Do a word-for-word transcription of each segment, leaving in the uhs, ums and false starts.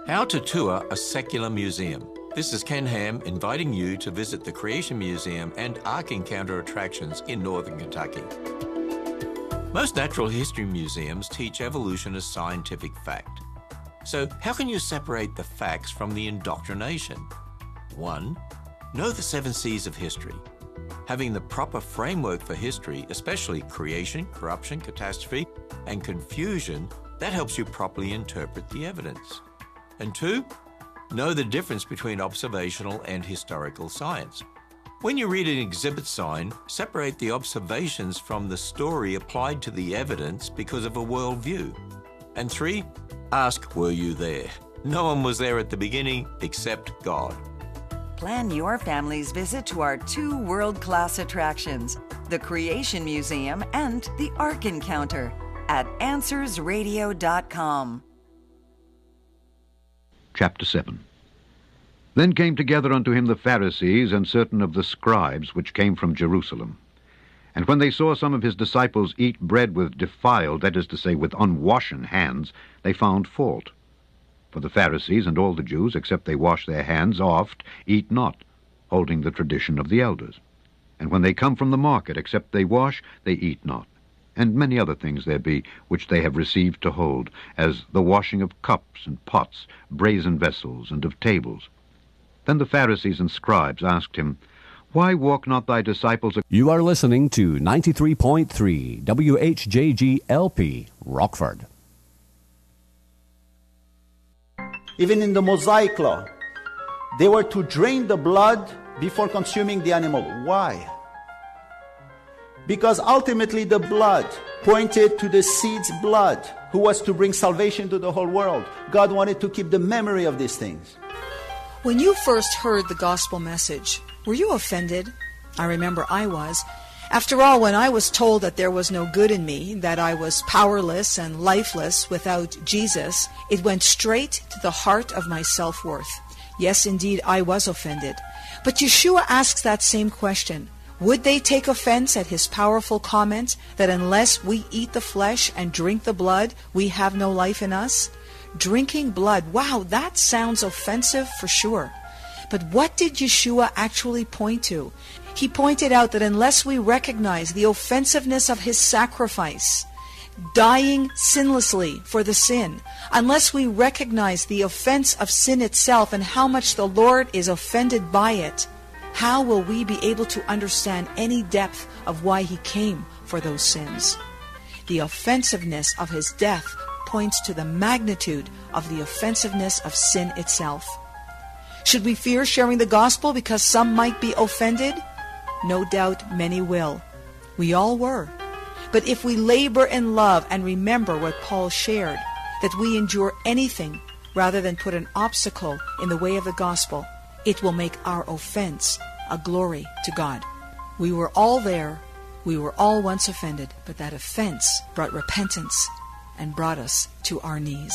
How to tour a secular museum. This is Ken Ham inviting you to visit the Creation Museum and Ark Encounter attractions in northern Kentucky. Most natural history museums teach evolution as scientific fact. So how can you separate the facts from the indoctrination? One, know the seven C's of history. Having the proper framework for history, especially creation, corruption, catastrophe, and confusion, that helps you properly interpret the evidence. And two, know the difference between observational and historical science. When you read an exhibit sign, separate the observations from the story applied to the evidence because of a worldview. And three, ask, were you there? No one was there at the beginning except God. Plan your family's visit to our two world-class attractions, the Creation Museum and the Ark Encounter, at answers radio dot com. Chapter seven. Then came together unto him the Pharisees and certain of the scribes which came from Jerusalem. And when they saw some of his disciples eat bread with defiled, that is to say, with unwashen hands, they found fault. For the Pharisees and all the Jews, except they wash their hands oft, eat not, holding the tradition of the elders. And when they come from the market, except they wash, they eat not. And many other things there be, which they have received to hold, as the washing of cups and pots, brazen vessels, and of tables. Then the Pharisees and scribes asked him, Why walk not thy disciples... You are listening to ninety-three point three W H J G L P, Rockford. Even in the Mosaic law, they were to drain the blood before consuming the animal. Why? Because ultimately the blood pointed to the seed's blood, who was to bring salvation to the whole world. God wanted to keep the memory of these things. When you first heard the gospel message, were you offended? I remember I was. After all, when I was told that there was no good in me, that I was powerless and lifeless without Jesus, it went straight to the heart of my self-worth. Yes, indeed, I was offended. But Yeshua asks that same question. Would they take offense at his powerful comment that unless we eat the flesh and drink the blood, we have no life in us? Drinking blood, wow, that sounds offensive for sure. But what did Yeshua actually point to? He pointed out that unless we recognize the offensiveness of his sacrifice, dying sinlessly for the sin, unless we recognize the offense of sin itself and how much the Lord is offended by it, how will we be able to understand any depth of why he came for those sins? The offensiveness of his death points to the magnitude of the offensiveness of sin itself. Should we fear sharing the gospel because some might be offended? No doubt many will. We all were. But if we labor in love and remember what Paul shared, that we endure anything rather than put an obstacle in the way of the gospel, it will make our offense a glory to God. We were all there. We were all once offended, but that offense brought repentance and brought us to our knees.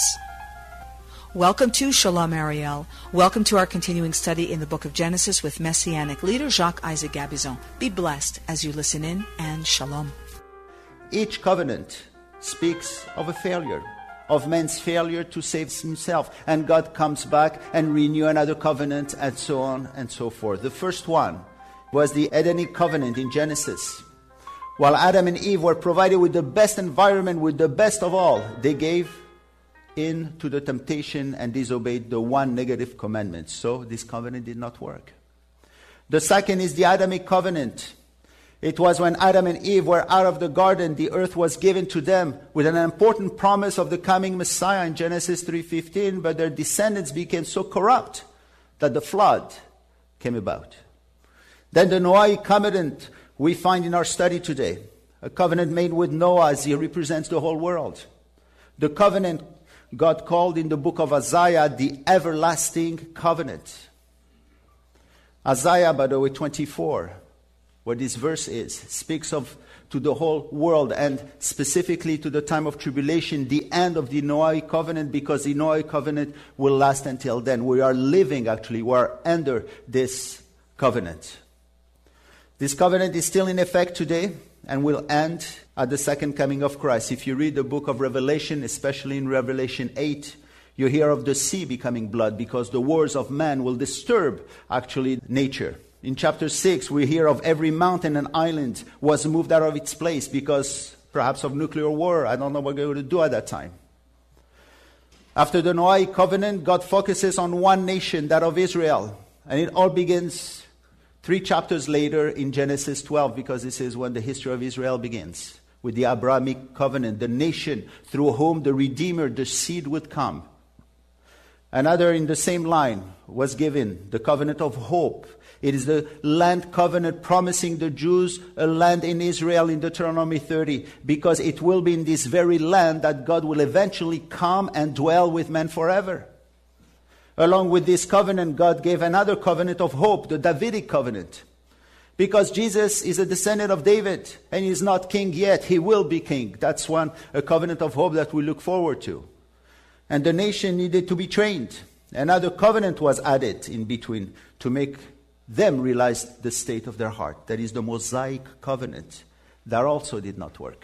Welcome to Shalom Ariel. Welcome to our continuing study in the book of Genesis with Messianic leader Jacques Isaac Gabizon. Be blessed as you listen in, and Shalom. Each covenant speaks of a failure, of man's failure to save himself. And God comes back and renew another covenant, and so on and so forth. The first one was the Edenic covenant in Genesis. While Adam and Eve were provided with the best environment, with the best of all, they gave in to the temptation and disobeyed the one negative commandment. So this covenant did not work. The second is the Adamic covenant. It was when Adam and Eve were out of the garden, the earth was given to them with an important promise of the coming Messiah in Genesis three fifteen, but their descendants became so corrupt that the flood came about. Then the Noahic covenant we find in our study today, a covenant made with Noah as he represents the whole world. The covenant God called in the book of Isaiah the everlasting covenant. Isaiah, by the way, twenty-four, where this verse is, speaks of to the whole world and specifically to the time of tribulation, the end of the Noahic covenant, because the Noahic covenant will last until then. We are living, actually, we are under this covenant. This covenant is still in effect today and will end at the second coming of Christ. If you read the book of Revelation, especially in Revelation eight, You hear of the sea becoming blood because the wars of man will disturb, actually, nature. In chapter six, we hear of every mountain and island was moved out of its place because perhaps of nuclear war. I don't know what they were going to do at that time. After the Noahic covenant, God focuses on one nation, that of Israel. And it all begins three chapters later in Genesis twelve, because this is when the history of Israel begins. With the Abrahamic covenant, the nation through whom the Redeemer, the seed, would come. Another in the same line was given, the covenant of hope. It is the land covenant promising the Jews a land in Israel in Deuteronomy thirty, because it will be in this very land that God will eventually come and dwell with men forever. Along with this covenant, God gave another covenant of hope, the Davidic covenant. Because Jesus is a descendant of David and he is not king yet, he will be king. That's one, a covenant of hope that we look forward to. And the nation needed to be trained. Another covenant was added in between to make them realize the state of their heart. That is the Mosaic covenant. That also did not work.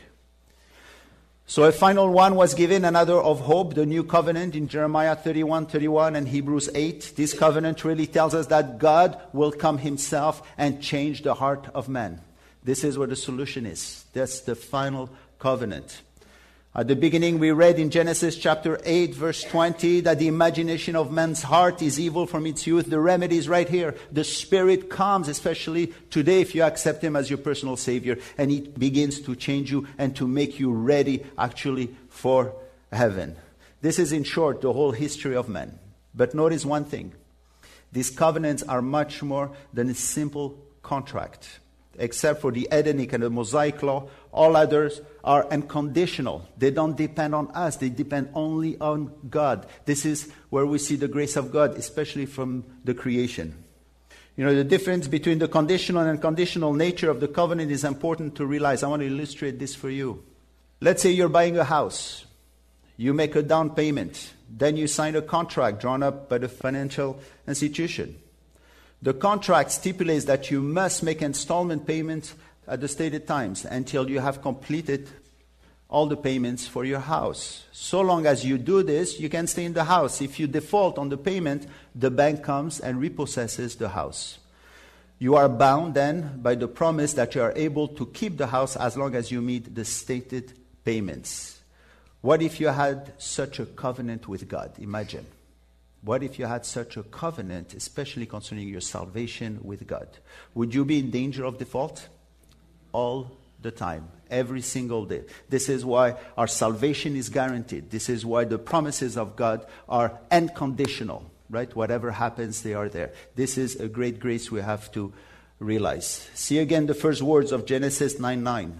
So a final one was given, another of hope, the new covenant in Jeremiah thirty-one, thirty-one and Hebrews eight. This covenant really tells us that God will come himself and change the heart of man. This is where the solution is. That's the final covenant. At the beginning, we read in Genesis chapter eight, verse twenty, that the imagination of man's heart is evil from its youth. The remedy is right here. The Spirit comes, especially today, if you accept him as your personal Savior, and he begins to change you and to make you ready, actually, for heaven. This is, in short, the whole history of man. But notice one thing. These covenants are much more than a simple contract. Except for the Edenic and the Mosaic law, all others are unconditional. They don't depend on us. They depend only on God. This is where we see the grace of God, especially from the creation. You know, the difference between the conditional and unconditional nature of the covenant is important to realize. I want to illustrate this for you. Let's say you're buying a house. You make a down payment. Then you sign a contract drawn up by the financial institution. The contract stipulates that you must make installment payments at the stated times until you have completed all the payments for your house. So long as you do this, you can stay in the house. If you default on the payment, the bank comes and repossesses the house. You are bound then by the promise that you are able to keep the house as long as you meet the stated payments. What if you had such a covenant with God? Imagine. What if you had such a covenant, especially concerning your salvation with God? Would you be in danger of default? All the time, every single day. This is why our salvation is guaranteed. This is why the promises of God are unconditional, right? Whatever happens, they are there. This is a great grace we have to realize. See again the first words of Genesis nine nine.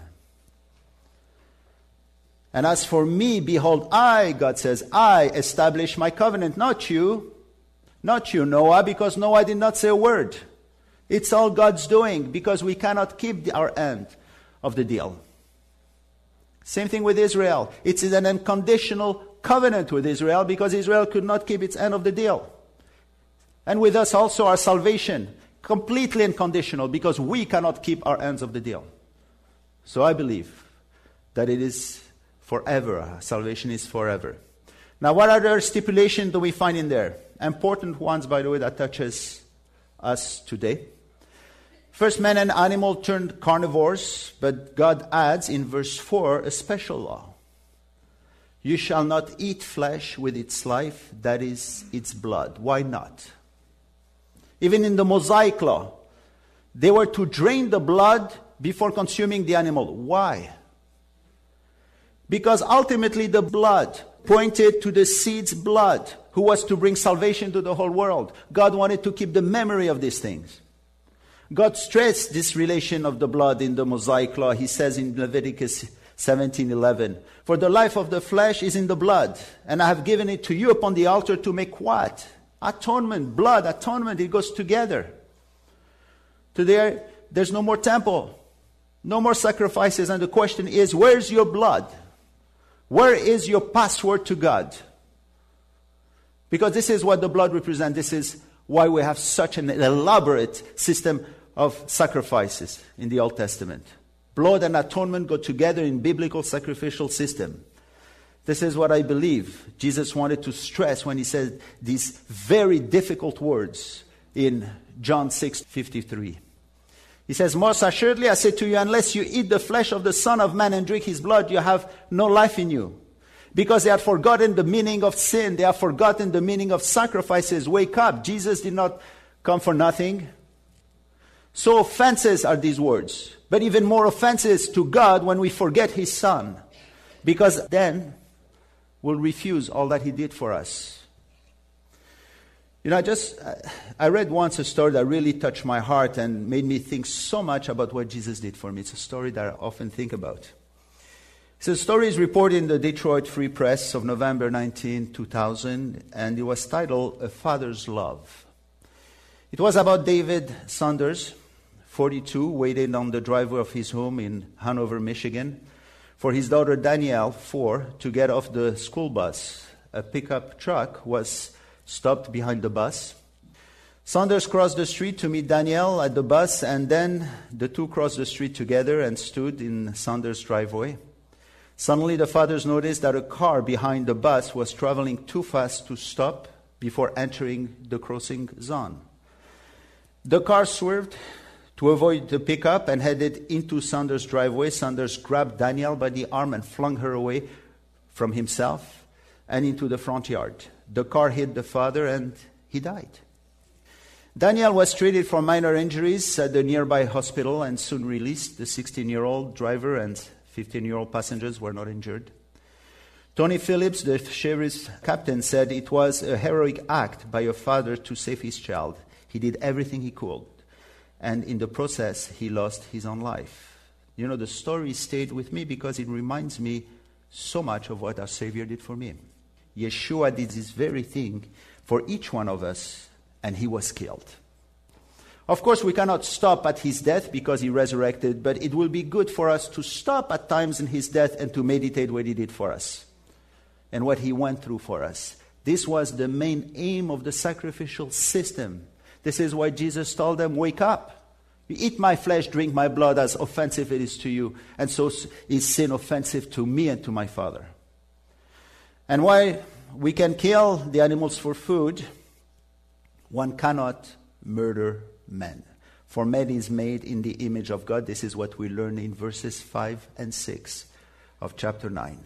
And as for me, behold, I, God says, I establish my covenant, not you. Not you, Noah, because Noah did not say a word. It's all God's doing, because we cannot keep the, our end of the deal. Same thing with Israel. It's an unconditional covenant with Israel, because Israel could not keep its end of the deal. And with us also, our salvation, completely unconditional, because we cannot keep our ends of the deal. So I believe that it is forever. Salvation is forever. Now, what other stipulations do we find in there? Important ones, by the way, that touches us today. First, man and animal turned carnivores, but God adds in verse four a special law. You shall not eat flesh with its life, that is, its blood. Why not? Even in the Mosaic law, they were to drain the blood before consuming the animal. Why? Because ultimately the blood pointed to the seed's blood, who was to bring salvation to the whole world. God wanted to keep the memory of these things. God stressed this relation of the blood in the Mosaic law. He says in Leviticus seventeen eleven, for the life of the flesh is in the blood, and I have given it to you upon the altar to make what? Atonement. Blood, atonement, it goes together. Today, there's no more temple, no more sacrifices, and the question is, where's your blood? Where is your password to God? Because this is what the blood represents. This is why we have such an elaborate system of sacrifices in the Old Testament. Blood and atonement go together in biblical sacrificial system. This is what I believe Jesus wanted to stress when he said these very difficult words in John six fifty-three. He says, "Most assuredly I say to you, unless you eat the flesh of the Son of Man and drink his blood, you have no life in you. Because they have forgotten the meaning of sin. They have forgotten the meaning of sacrifices. Wake up. Jesus did not come for nothing." So offenses are these words. But even more offenses to God when we forget his Son. Because then we'll refuse all that he did for us. You know, I just, I read once a story that really touched my heart and made me think so much about what Jesus did for me. It's a story that I often think about. So the story is reported in the Detroit Free Press of November nineteenth, two thousand, and it was titled A Father's Love. It was about David Saunders, forty-two, waiting on the driveway of his home in Hanover, Michigan, for his daughter Danielle, four, to get off the school bus. A pickup truck was stopped behind the bus. Saunders crossed the street to meet Danielle at the bus, and then the two crossed the street together and stood in Saunders' driveway. Suddenly, the fathers noticed that a car behind the bus was traveling too fast to stop before entering the crossing zone. The car swerved to avoid the pickup and headed into Saunders' driveway. Saunders grabbed Danielle by the arm and flung her away from himself and into the front yard. The car hit the father and he died. Danielle was treated for minor injuries at the nearby hospital and soon released. The sixteen-year-old driver and fifteen-year-old passengers were not injured. Tony Phillips, the sheriff's captain, said it was a heroic act by a father to save his child. He did everything he could, and in the process, he lost his own life. You know, the story stayed with me because it reminds me so much of what our Savior did for me. Yeshua did this very thing for each one of us, and he was killed. Of course, we cannot stop at his death because he resurrected, but it will be good for us to stop at times in his death and to meditate what he did for us and what he went through for us. This was the main aim of the sacrificial system. This is why Jesus told them, wake up. You eat my flesh, drink my blood, as offensive it is to you. And so is sin offensive to me and to my Father. And why we can kill the animals for food, one cannot murder man. For man is made in the image of God. This is what we learn in verses five and six of chapter nine.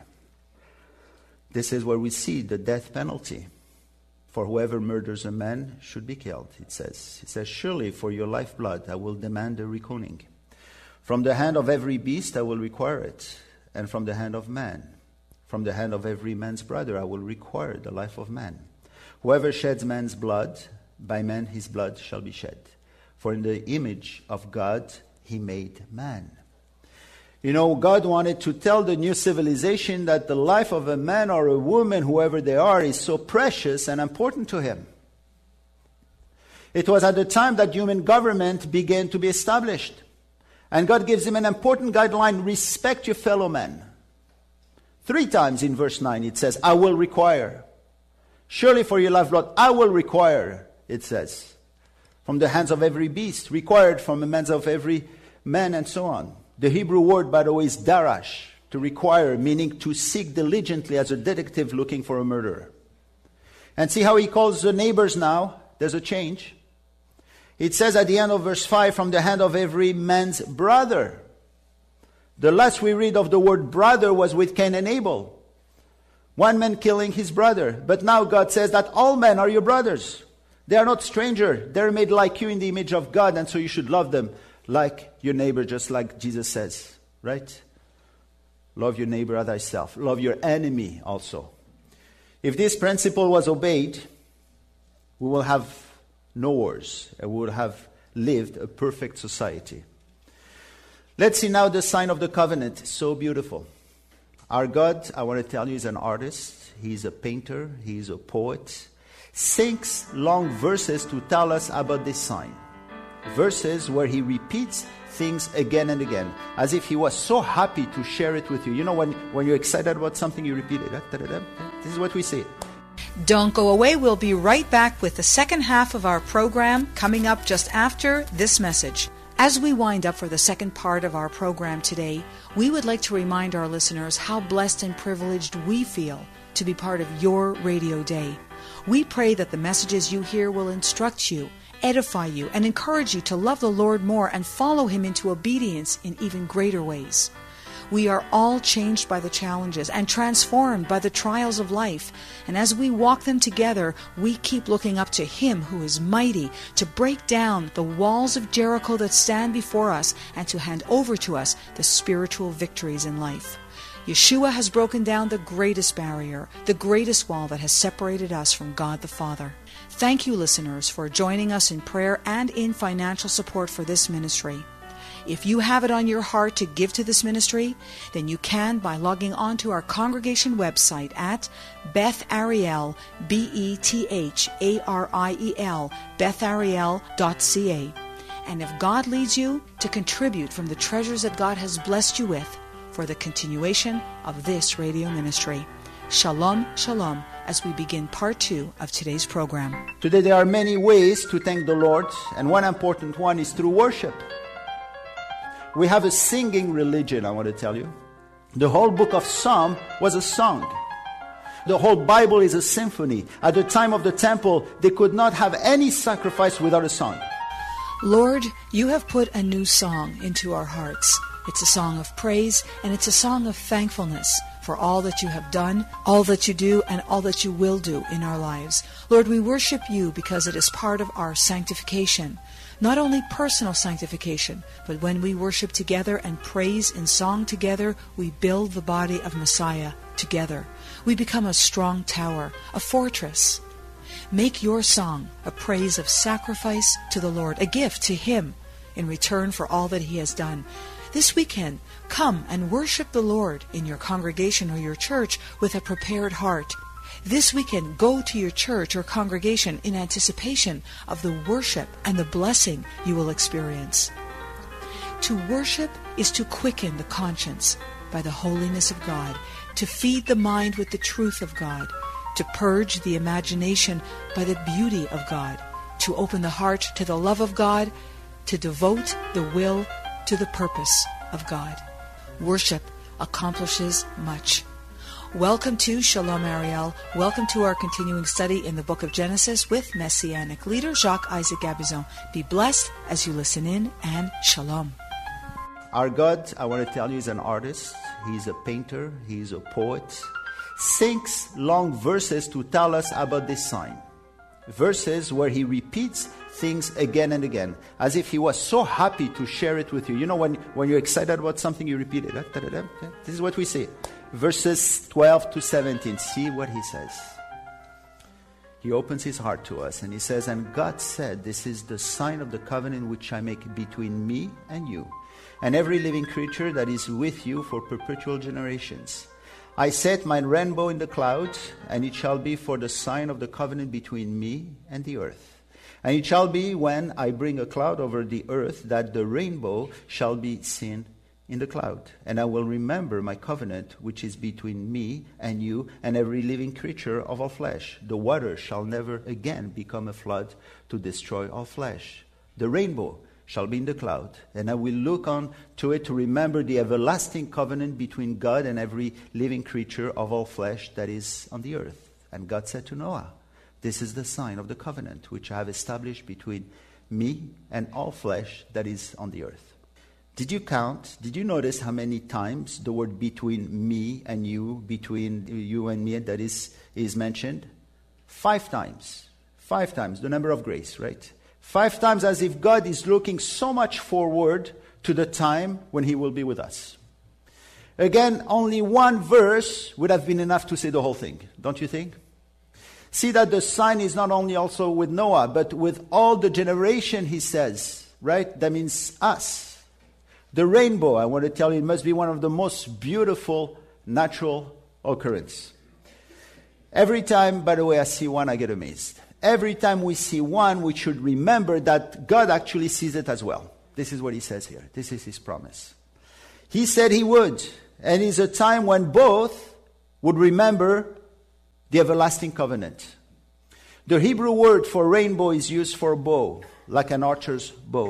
This is where we see the death penalty. For whoever murders a man should be killed, it says. It says, surely for your lifeblood I will demand a reckoning. From the hand of every beast I will require it, and from the hand of man. From the hand of every man's brother I will require the life of man. Whoever sheds man's blood, by man his blood shall be shed. For in the image of God he made man. You know, God wanted to tell the new civilization that the life of a man or a woman, whoever they are, is so precious and important to him. It was at the time that human government began to be established. And God gives him an important guideline: respect your fellow man. Three times in verse nine it says, I will require. Surely for your lifeblood, I will require, it says. From the hands of every beast, required from the hands of every man, and so on. The Hebrew word, by the way, is darash, to require, meaning to seek diligently as a detective looking for a murderer. And see how he calls the neighbors now? There's a change. It says at the end of verse five, from the hand of every man's brother. The last we read of the word brother was with Cain and Abel. One man killing his brother. But now God says that all men are your brothers. They are not strangers. They're made like you in the image of God, and so you should love them like your neighbor, just like Jesus says, right? Love your neighbor as thyself. Love your enemy also. If this principle was obeyed, we will have no wars, and we will have lived a perfect society. Let's see now the sign of the covenant. So beautiful. Our God, I want to tell you, is an artist. He's a painter. He's a poet. Six long verses to tell us about this sign. Verses where he repeats things again and again, as if he was so happy to share it with you. You know, when, when you're excited about something, you repeat it. This is what we see. Don't go away. We'll be right back with the second half of our program coming up just after this message. As we wind up for the second part of our program today, we would like to remind our listeners how blessed and privileged we feel to be part of your radio day. We pray that the messages you hear will instruct you, edify you, and encourage you to love the Lord more and follow Him into obedience in even greater ways. We are all changed by the challenges and transformed by the trials of life. And as we walk them together, we keep looking up to Him who is mighty to break down the walls of Jericho that stand before us and to hand over to us the spiritual victories in life. Yeshua has broken down the greatest barrier, the greatest wall that has separated us from God the Father. Thank you, listeners, for joining us in prayer and in financial support for this ministry. If you have it on your heart to give to this ministry, then you can by logging on to our congregation website at Beth Ariel, B E T H A R I E L, beth ariel dot c a. And if God leads you, to contribute from the treasures that God has blessed you with for the continuation of this radio ministry. Shalom, shalom, as we begin part two of today's program. Today there are many ways to thank the Lord, and one important one is through worship. We have a singing religion, I want to tell you. The whole book of Psalm was a song. The whole Bible is a symphony. At the time of the temple, they could not have any sacrifice without a song. Lord, you have put a new song into our hearts. It's a song of praise, and it's a song of thankfulness for all that you have done, all that you do, and all that you will do in our lives. Lord, we worship you because it is part of our sanctification. Not only personal sanctification, but when we worship together and praise in song together, we build the body of Messiah together. We become a strong tower, a fortress. Make your song a praise of sacrifice to the Lord, a gift to Him in return for all that He has done. This weekend, come and worship the Lord in your congregation or your church with a prepared heart. This weekend, go to your church or congregation in anticipation of the worship and the blessing you will experience. To worship is to quicken the conscience by the holiness of God, to feed the mind with the truth of God, to purge the imagination by the beauty of God, to open the heart to the love of God, to devote the will to the purpose of God. Worship accomplishes much. Welcome to Shalom Ariel. Welcome to our continuing study in the book of Genesis with Messianic leader Jacques Isaac Gabizon. Be blessed as you listen in, and Shalom. Our God, I want to tell you, is an artist. He's a painter. He's a poet. Sings long verses to tell us about this sign. Verses where he repeats things again and again, as if he was so happy to share it with you. You know, when, when you're excited about something, you repeat it. This is what we say. Verses twelve to seventeen. See what he says. He opens his heart to us and he says, "And God said, this is the sign of the covenant which I make between me and you, and every living creature that is with you for perpetual generations. I set my rainbow in the cloud, and it shall be for the sign of the covenant between me and the earth. And it shall be when I bring a cloud over the earth that the rainbow shall be seen in the cloud. And I will remember my covenant which is between me and you and every living creature of all flesh. The water shall never again become a flood to destroy all flesh. The rainbow shall be in the cloud, and I will look on to it to remember the everlasting covenant between God and every living creature of all flesh that is on the earth." And God said to Noah, "This is the sign of the covenant which I have established between me and all flesh that is on the earth." Did you count? Did you notice how many times the word between me and you, between you and me, that is, is mentioned? Five times. Five times, the number of grace, right? Five times, as if God is looking so much forward to the time when He will be with us. Again, only one verse would have been enough to say the whole thing, don't you think? See that the sign is not only also with Noah, but with all the generation, he says, right? That means us. The rainbow, I want to tell you, it must be one of the most beautiful natural occurrences. Every time, by the way, I see one, I get amazed. Every time we see one, we should remember that God actually sees it as well. This is what He says here. This is His promise. He said He would. And it's a time when both would remember the everlasting covenant. The Hebrew word for rainbow is used for bow, like an archer's bow.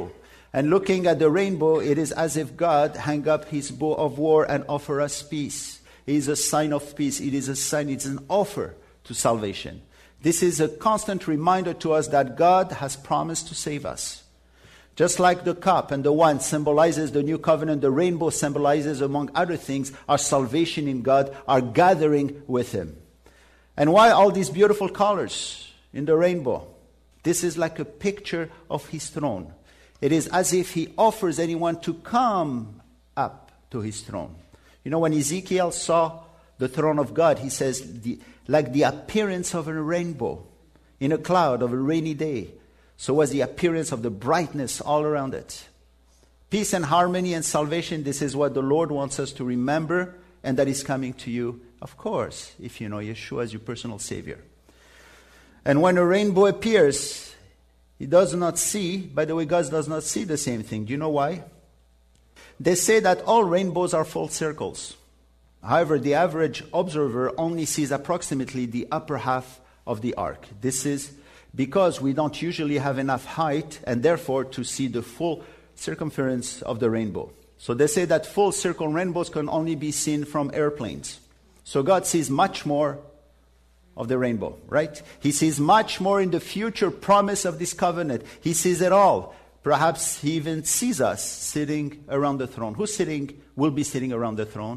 And looking at the rainbow, it is as if God hung up his bow of war and offer us peace. It is a sign of peace. It is a sign, it's an offer to salvation. This is a constant reminder to us that God has promised to save us. Just like the cup and the wine symbolizes the new covenant, the rainbow symbolizes, among other things, our salvation in God, our gathering with him. And why all these beautiful colors in the rainbow? This is like a picture of his throne. It is as if he offers anyone to come up to his throne. You know, when Ezekiel saw the throne of God, he says, the, like the appearance of a rainbow in a cloud of a rainy day, so was the appearance of the brightness all around it. Peace and harmony and salvation, this is what the Lord wants us to remember, and that is coming to you, of course, if you know Yeshua as your personal Savior. And when a rainbow appears, he does not see, by the way, God does not see the same thing. Do you know why? They say that all rainbows are full circles. However, the average observer only sees approximately the upper half of the arc. This is because we don't usually have enough height and therefore to see the full circumference of the rainbow. So they say that full circle rainbows can only be seen from airplanes. So God sees much more of the rainbow, right? He sees much more in the future promise of this covenant. He sees it all. Perhaps he even sees us sitting around the throne. Who's sitting, will be sitting around the throne?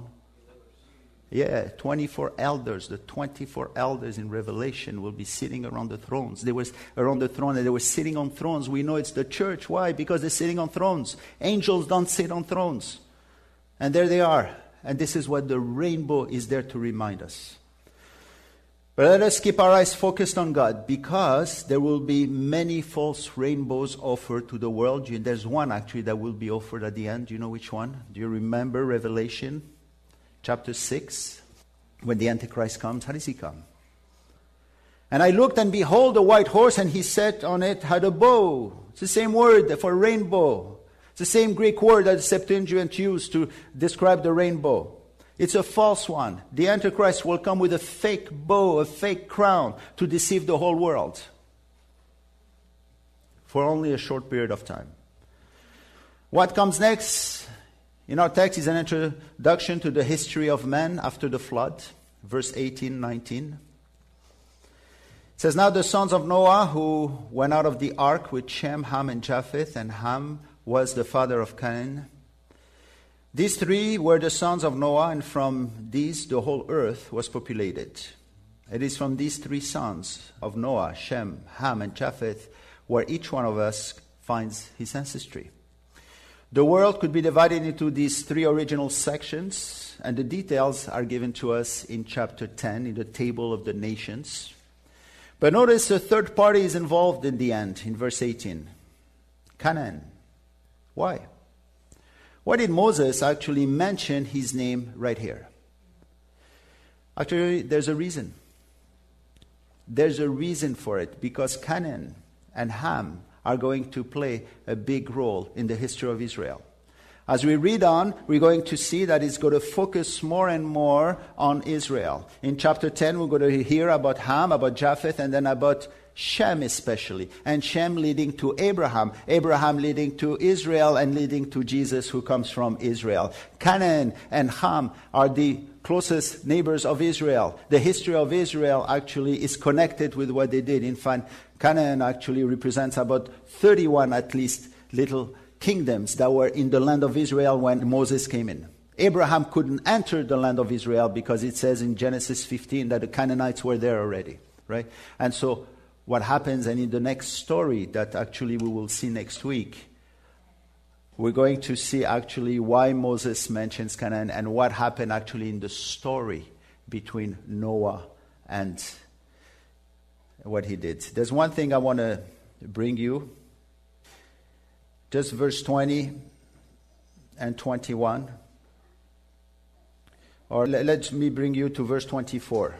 Yeah, twenty-four elders. The twenty-four elders in Revelation will be sitting around the thrones. They were around the throne and they were sitting on thrones. We know it's the church. Why? Because they're sitting on thrones. Angels don't sit on thrones. And there they are. And this is what the rainbow is there to remind us. But let us keep our eyes focused on God, because there will be many false rainbows offered to the world. There's one actually that will be offered at the end. Do you know which one? Do you remember Revelation chapter six? When the Antichrist comes, how does he come? And I looked, and behold, a white horse, and he sat on it, had a bow. It's the same word for rainbow. It's the same Greek word that the Septuagint used to describe the rainbow. It's a false one. The Antichrist will come with a fake bow, a fake crown, to deceive the whole world for only a short period of time. What comes next in our text is an introduction to the history of man after the flood, verse eighteen, nineteen. It says, now the sons of Noah who went out of the ark with Shem, Ham, and Japheth, and Ham was the father of Canaan. These three were the sons of Noah, and from these the whole earth was populated. It is from these three sons of Noah, Shem, Ham, and Japheth, where each one of us finds his ancestry. The world could be divided into these three original sections, and the details are given to us in chapter ten, in the table of the nations. But notice a third party is involved in the end, in verse eighteen. Canaan. Why? Why did Moses actually mention his name right here? Actually, there's a reason. There's a reason for it, because Canaan and Ham are going to play a big role in the history of Israel. As we read on, we're going to see that it's going to focus more and more on Israel. In chapter ten, we're going to hear about Ham, about Japheth, and then about Shem especially. And Shem leading to Abraham. Abraham leading to Israel and leading to Jesus, who comes from Israel. Canaan and Ham are the closest neighbors of Israel. The history of Israel actually is connected with what they did. In fact, Canaan actually represents about thirty-one at least little kingdoms that were in the land of Israel when Moses came in. Abraham couldn't enter the land of Israel because it says in Genesis fifteen that the Canaanites were there already, right? And so what happens, and in the next story that actually we will see next week, we're going to see actually why Moses mentions Canaan and what happened actually in the story between Noah and what he did. There's one thing I want to bring you. Just verse twenty and twenty-one. Or let, let me bring you to verse twenty-four.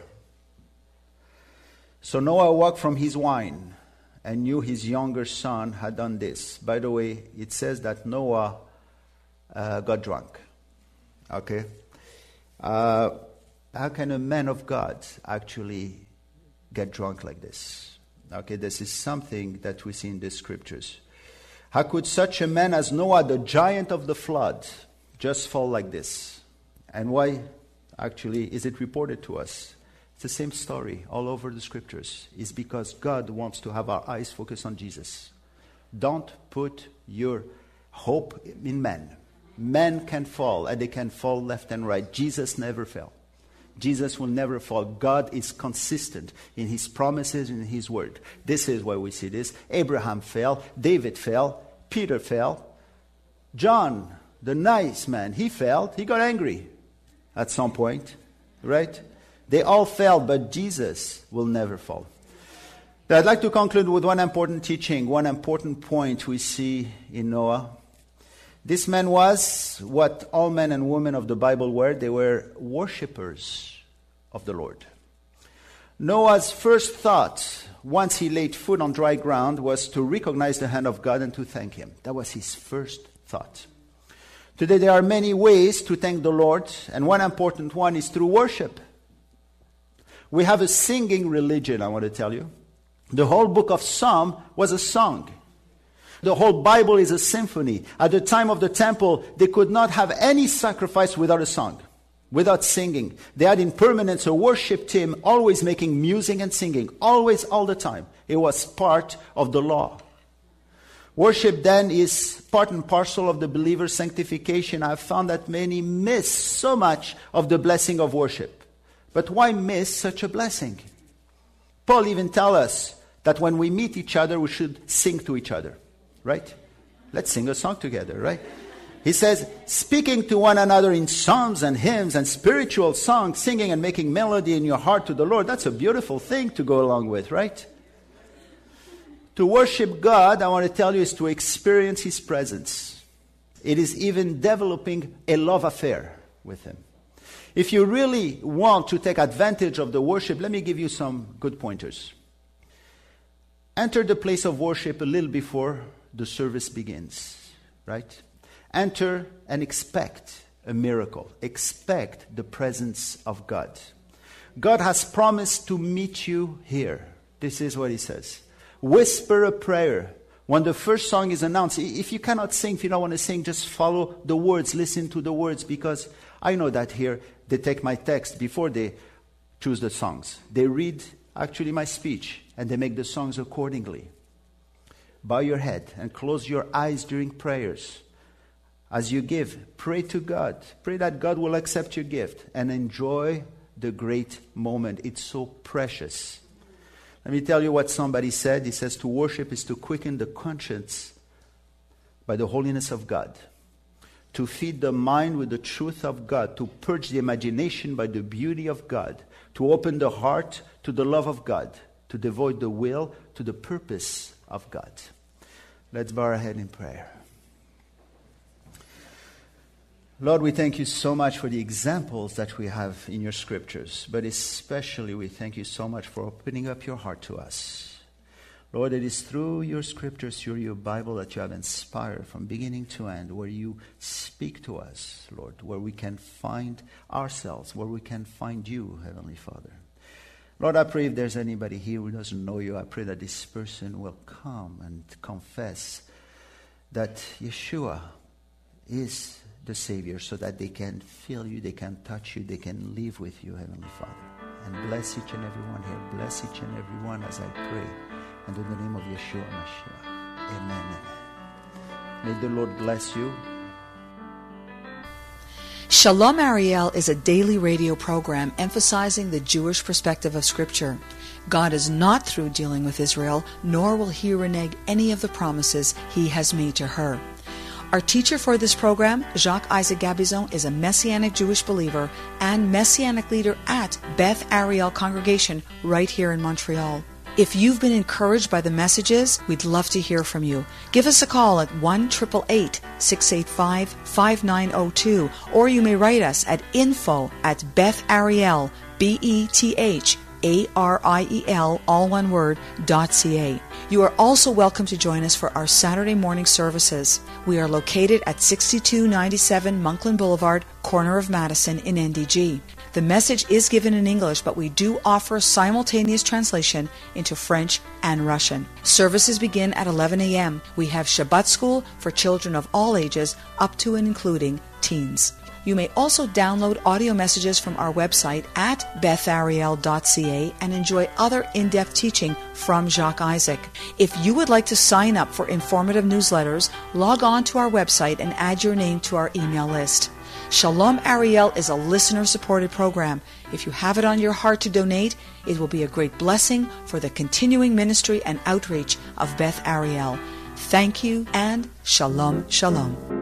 So Noah awoke from his wine and knew his younger son had done this. By the way, it says that Noah uh, got drunk. Okay? Uh, how can a man of God actually get drunk like this? Okay, this is something that we see in the scriptures. How could such a man as Noah, the giant of the flood, just fall like this? And why, actually, is it reported to us? It's the same story all over the scriptures. It's because God wants to have our eyes focused on Jesus. Don't put your hope in men. Men can fall, and they can fall left and right. Jesus never fell. Jesus will never fall. God is consistent in His promises and in His word. This is why we see this. Abraham fell. David fell. Peter fell. John, the nice man, he fell. He got angry at some point, right? They all fell, but Jesus will never fall. Now, I'd like to conclude with one important teaching, one important point we see in Noah. This man was what all men and women of the Bible were. They were worshippers of the Lord. Noah's first thought, once he laid foot on dry ground, was to recognize the hand of God and to thank Him. That was his first thought. Today there are many ways to thank the Lord, and one important one is through worship. We have a singing religion, I want to tell you. The whole book of Psalm was a song. The whole Bible is a symphony. At the time of the temple, they could not have any sacrifice without a song, without singing. They had in permanence a worship team, always making music and singing, always, all the time. It was part of the law. Worship then is part and parcel of the believer's sanctification. I've found that many miss so much of the blessing of worship. But why miss such a blessing? Paul even tells us that when we meet each other, we should sing to each other. Right? Let's sing a song together, right? He says, speaking to one another in psalms and hymns and spiritual songs, singing and making melody in your heart to the Lord. That's a beautiful thing to go along with, right? To worship God, I want to tell you, is to experience His presence. It is even developing a love affair with Him. If you really want to take advantage of the worship, let me give you some good pointers. Enter the place of worship a little before the service begins, right? Enter and expect a miracle. Expect the presence of God. God has promised to meet you here. This is what He says. Whisper a prayer. When the first song is announced, if you cannot sing, if you don't want to sing, just follow the words, listen to the words, because I know that here they take my text before they choose the songs. They read actually my speech and they make the songs accordingly. Bow your head and close your eyes during prayers. As you give, pray to God. Pray that God will accept your gift and enjoy the great moment. It's so precious. Let me tell you what somebody said. He says to worship is to quicken the conscience by the holiness of God, to feed the mind with the truth of God, to purge the imagination by the beauty of God, to open the heart to the love of God, to devote the will to the purpose of God. Let's bow our head in prayer. Lord, we thank you so much for the examples that we have in your scriptures, but especially we thank you so much for opening up your heart to us. Lord, it is through your scriptures, through your Bible that you have inspired from beginning to end, where you speak to us, Lord, where we can find ourselves, where we can find you, Heavenly Father. Lord, I pray if there's anybody here who doesn't know you, I pray that this person will come and confess that Yeshua is the Savior, so that they can feel you, they can touch you, they can live with you, Heavenly Father. And bless each and every one here. Bless each and every one as I pray. And in the name of Yeshua Mashiach. Amen. May the Lord bless you. Shalom Ariel is a daily radio program emphasizing the Jewish perspective of Scripture. God is not through dealing with Israel, nor will He renege any of the promises He has made to her. Our teacher for this program, Jacques Isaac Gabizon, is a Messianic Jewish believer and Messianic leader at Beth Ariel Congregation right here in Montreal. If you've been encouraged by the messages, we'd love to hear from you. Give us a call at one eight eight eight, six eight five, five nine zero two, or you may write us at info at Beth Ariel, B E T H A R I E L, all one word, dot C A. You are also welcome to join us for our Saturday morning services. We are located at sixty-two ninety-seven Monkland Boulevard, corner of Madison in N D G. The message is given in English, but we do offer simultaneous translation into French and Russian. Services begin at eleven a.m. We have Shabbat school for children of all ages, up to and including teens. You may also download audio messages from our website at beth ariel dot c a and enjoy other in-depth teaching from Jacques Isaac. If you would like to sign up for informative newsletters, log on to our website and add your name to our email list. Shalom Ariel is a listener-supported program. If you have it on your heart to donate, it will be a great blessing for the continuing ministry and outreach of Beth Ariel. Thank you and Shalom, Shalom.